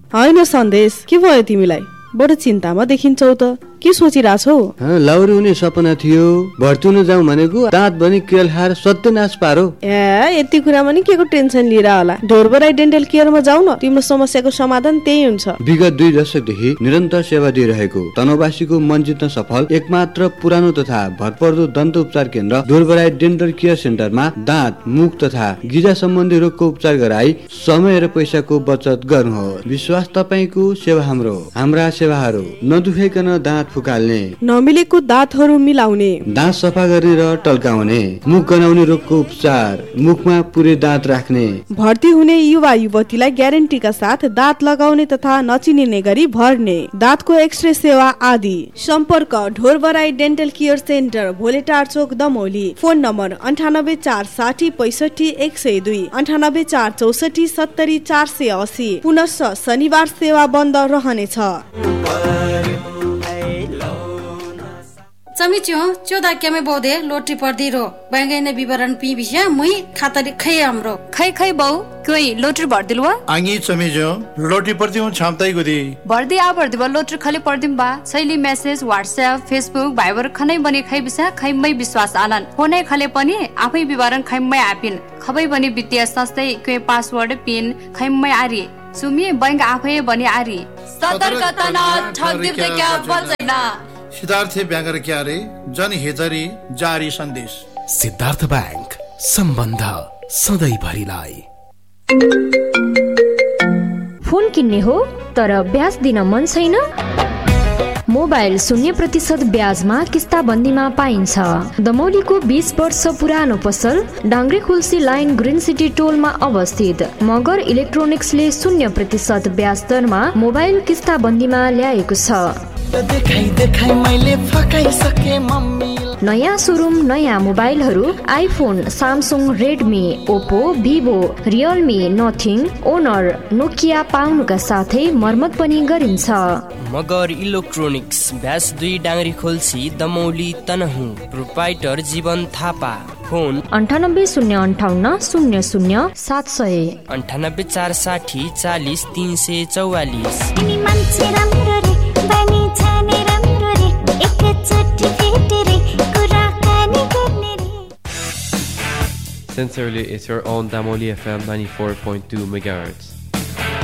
होइन सन्देश, के भयो तिमीलाई? बडो चिन्तामा देखिन्छौ त, के सोचिरहेछौ? लाउरी हुने सपना थियो, भर्ती हुन जाउँ भनेको दाँत भनी केलहार सत्यनाश पारो। यति कुरामा नि के को टेन्सन लिएर होला? ढोरबराई डेन्टल केयरमा जाऊ न, तिम्रो समस्याको समाधान त्यही हुन्छ। विगत 2 दशकदेखि निरन्तर सेवा दिइरहेको तनहुँवासीको मन जित्न सफल एकमात्र पुरानो तथा भरपर्दो दन्त उपचार केन्द्र ढोरबराई डेन्टल केयर सेन्टरमा दाँत, मुख तथा गिजा सम्बन्धी रोगको उपचार गराई समय र पैसाको बचत गर्नुहोस्। विश्वास तपाईको, सेवा हाम्रो। हाम्रा सेवाहरू नदुखाइकन दाँत फुकाल्ने, नमिलेको दाँतहरू मिलाउने, दाँत सफा गर्ने र टल्काउने, मुख गनाउने रोगको उपचार, मुखमा पुरै दाँत राख्ने, भर्ती हुने युवा युवतीलाई ग्यारेन्टीका साथ दाँत लगाउने तथा नचिनिने गरी भर्ने, दाँतको एक्सरे सेवा आदि। सम्पर्क ढोरबराई डेन्टल केयर सेन्टर, भोलेटार चोक, दमौली। Phone number 9846 65 102, 9846 70 480। पुनश्च शनिबार सेवा बन्द रहनेछ। चमिच्यो चोदा केमे बौदे लोटरी पर्दी रो बैंगने विवरण पी बिया मुई खातरी खै हाम्रो खै बहु कोई लोटरी भर्दिलवा आंगी चमिच्यो लोटरी पर्दी हूं छामताई गुदी भर्दी आ भर्दी बा लोटरी खाली पर्दिम बा शैली मेसेज व्हाट्सएप फेसबुक भाइबर खनै बनी खै बिसा खैमै विश्वास आलन फोनै खले पनि आफै विवरण खैमै आपिन खबै बनी वित्तीय संस्थै कोही पासवर्ड पिन खैमै आरी सुमी बैंक आफै बनी आरी सतर्कता न ठग्दिब त क्या बल्दैन। सिद्धार्थ बैंक क्या रे जनहितरी जारी सन्देश। सिद्धार्थ बैंक, सम्बन्ध सधैँ भरिलाई। फोन किन्ने हो तर ब्याज दिन मन छैन? मोबाइल 0% ब्याजमा किस्ताबन्दीमा पाइन्छ। दमौलीको 20 वर्ष पुरानो पसल डाङ्ग्रेखुल्सी लाइन ग्रिन सिटी टोलमा अवस्थित मगर इलेक्ट्रोनिक्सले 0% ब्याज दरमा मोबाइल किस्ताबन्दीमा ल्याएको छ। नयाँ सोरुम, नयाँ मोबाइलहरू iPhone, Samsung, Redmi, Oppo, Vivo, Realme, nothing, owner, Nokia पाउनुका साथै मर्मत पनि गरिन्छ। Magar electronics, bash 2 डाङ्ग्रेखुल्सी, Damauli, Tanahun. Proprietor जीवन Thapa. Phone 9808 00 700, 98460 40 344। Sincerely, it's your own Damoli FM 94.2 MHz.